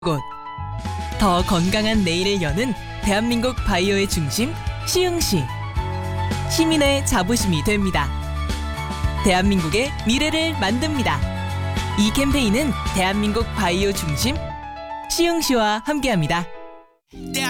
곳. 더 건강한 내일을 여는 대한민국 바이오의 중심 시흥시. 시민의 자부심이 됩니다. 대한민국의 미래를 만듭니다. 이 캠페인은 대한민국 바이오 중심 시흥시와 함께합니다.